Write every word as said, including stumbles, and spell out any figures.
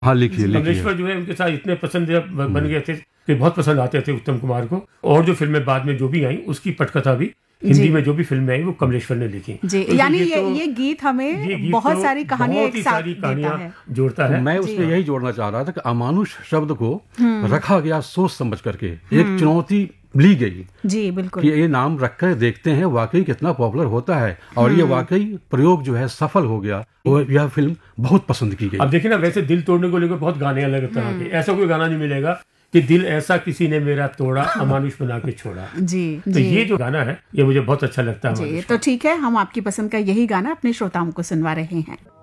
हाँ लिखिए लिखिए। कमलेश्वर जो है उनके साथ इतने पसंद बन गए थे कि बहुत पसंद आते थे उत्तम कुमार को, और जो फिल्में बाद में जो भी आई उसकी पटकथा भी हिंदी में जो भी फिल्में आई वो कमलेश्वर ने लिखी जी। तो यानी ये, ये, तो, ये गीत हमें ये गीत बहुत तो सारी कहानियां एक साथ कहानियां है। जोड़ता है। तो मैं उसमें यही जोड़ना चाह रहा था कि अमानुष शब्द को रखा गया सोच समझ करके, एक चुनौती ली गई जी बिल्कुल कि ये नाम रखकर देखते हैं वाकई कितना पॉपुलर होता है, और ये वाकई प्रयोग जो है सफल हो गया, और यह फिल्म बहुत पसंद की गई। अब देखिए ना, वैसे दिल तोड़ने को लेकर बहुत गाने अलग तरह के, ऐसा कोई गाना नहीं मिलेगा कि दिल ऐसा किसी ने मेरा तोड़ा अमानुष बना के छोड़ा। जी तो जी। ये जो गाना है ये मुझे बहुत अच्छा लगता है। जी तो ठीक है, हम आपकी पसंद का यही गाना अपने श्रोताओं को सुनवा रहे हैं।